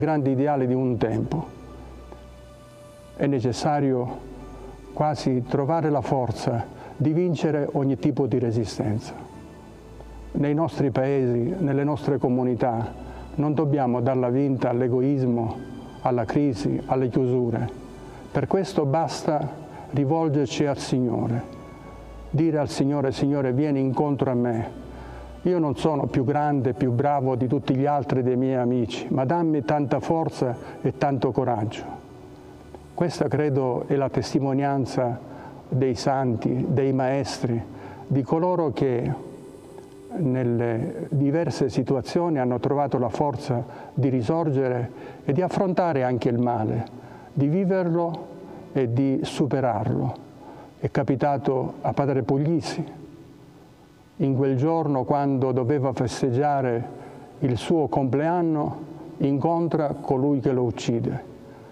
grandi ideali di un tempo. È necessario quasi trovare la forza di vincere ogni tipo di resistenza. Nei nostri paesi, nelle nostre comunità, non dobbiamo darla vinta all'egoismo, alla crisi, alle chiusure. Per questo basta rivolgerci al Signore, dire al Signore: Signore, vieni incontro a me. Io non sono più grande, più bravo di tutti gli altri dei miei amici, ma dammi tanta forza e tanto coraggio. Questa credo è la testimonianza dei santi, dei maestri, di coloro che nelle diverse situazioni hanno trovato la forza di risorgere e di affrontare anche il male, di viverlo e di superarlo. È capitato a padre Puglisi, in quel giorno, quando doveva festeggiare il suo compleanno, incontra colui che lo uccide,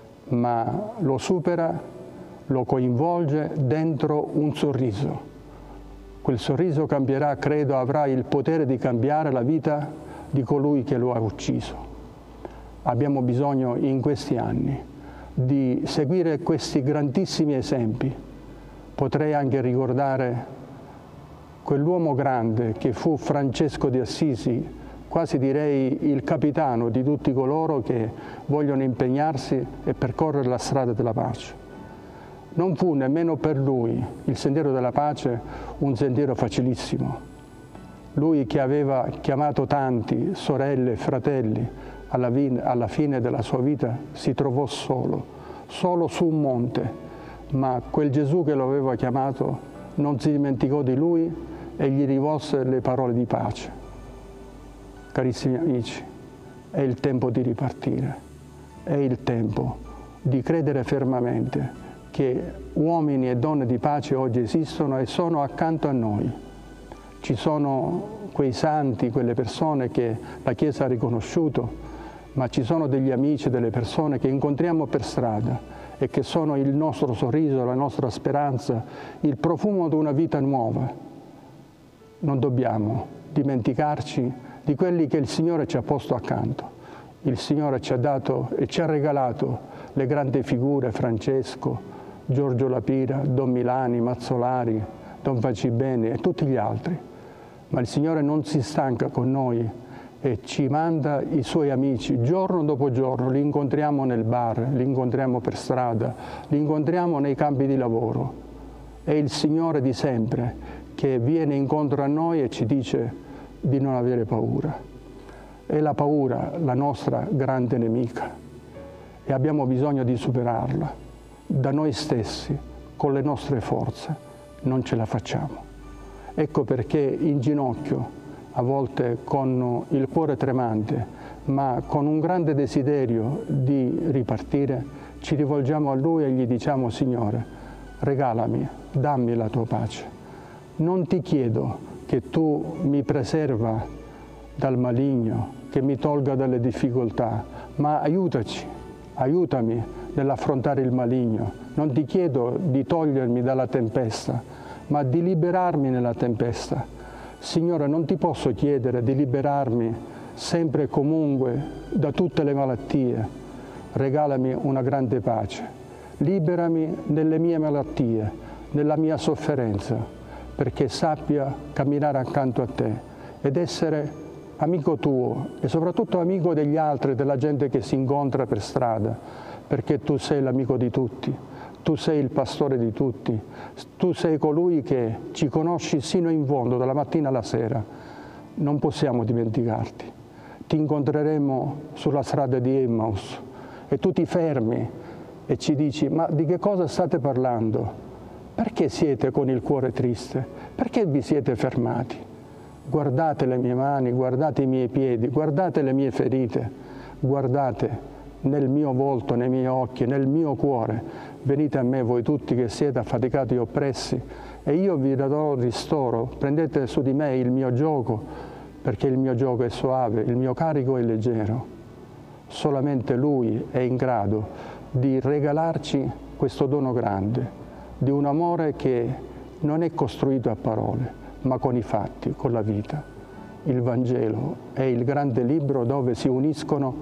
ma lo supera, lo coinvolge dentro un sorriso. Quel sorriso cambierà, credo, avrà il potere di cambiare la vita di colui che lo ha ucciso. Abbiamo bisogno in questi anni di seguire questi grandissimi esempi. Potrei anche ricordare quell'uomo grande che fu Francesco di Assisi, quasi direi il capitano di tutti coloro che vogliono impegnarsi e percorrere la strada della pace. Non fu nemmeno per lui il sentiero della pace un sentiero facilissimo. Lui, che aveva chiamato tanti, sorelle e fratelli, alla fine della sua vita si trovò solo su un monte, ma quel Gesù che lo aveva chiamato non si dimenticò di lui e gli rivolse le parole di pace. Carissimi amici, è il tempo di ripartire, è il tempo di credere fermamente che uomini e donne di pace oggi esistono e sono accanto a noi. Ci sono quei santi, quelle persone che la Chiesa ha riconosciuto, ma ci sono degli amici, delle persone che incontriamo per strada e che sono il nostro sorriso, la nostra speranza, il profumo di una vita nuova. Non dobbiamo dimenticarci di quelli che il Signore ci ha posto accanto. Il Signore ci ha dato e ci ha regalato le grandi figure: Francesco, Giorgio Lapira, Don Milani, Mazzolari, Don Facibeni e tutti gli altri. Ma il Signore non si stanca con noi e ci manda i Suoi amici giorno dopo giorno. Li incontriamo nel bar, li incontriamo per strada, li incontriamo nei campi di lavoro. È il Signore di sempre che viene incontro a noi e ci dice di non avere paura. È la paura la nostra grande nemica e abbiamo bisogno di superarla. Da noi stessi, con le nostre forze, non ce la facciamo. Ecco perché in ginocchio, a volte con il cuore tremante, ma con un grande desiderio di ripartire, ci rivolgiamo a Lui e gli diciamo: Signore, regalami, dammi la tua pace. Non ti chiedo che tu mi preserva dal maligno, che mi tolga dalle difficoltà, ma aiutami nell'affrontare il maligno. Non ti chiedo di togliermi dalla tempesta, ma di liberarmi nella tempesta. Signore, non ti posso chiedere di liberarmi sempre e comunque da tutte le malattie. Regalami una grande pace. Liberami nelle mie malattie, nella mia sofferenza, perché sappia camminare accanto a te ed essere amico tuo e soprattutto amico degli altri, della gente che si incontra per strada, perché tu sei l'amico di tutti, tu sei il pastore di tutti, tu sei colui che ci conosci sino in fondo, dalla mattina alla sera. Non possiamo dimenticarti. Ti incontreremo sulla strada di Emmaus e tu ti fermi e ci dici: ma di che cosa state parlando? Perché siete con il cuore triste? Perché vi siete fermati? Guardate le mie mani, guardate i miei piedi, guardate le mie ferite, guardate nel mio volto, nei miei occhi, nel mio cuore. Venite a me voi tutti che siete affaticati e oppressi e io vi darò ristoro. Prendete su di me il mio giogo, perché il mio giogo è soave, il mio carico è leggero. Solamente Lui è in grado di regalarci questo dono grande, di un amore che non è costruito a parole, ma con i fatti, con la vita. Il Vangelo è il grande libro dove si uniscono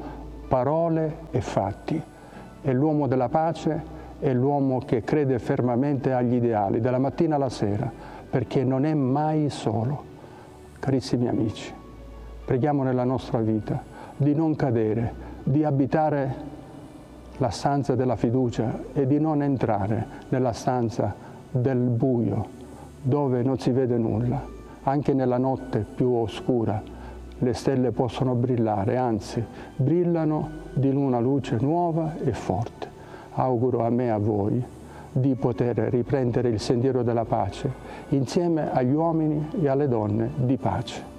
parole e fatti. E l'uomo della pace è l'uomo che crede fermamente agli ideali, dalla mattina alla sera, perché non è mai solo. Carissimi amici, preghiamo nella nostra vita di non cadere, di abitare la stanza della fiducia e di non entrare nella stanza del buio, dove non si vede nulla. Anche nella notte più oscura le stelle possono brillare, anzi, brillano di una luce nuova e forte. Auguro a me e a voi di poter riprendere il sentiero della pace insieme agli uomini e alle donne di pace.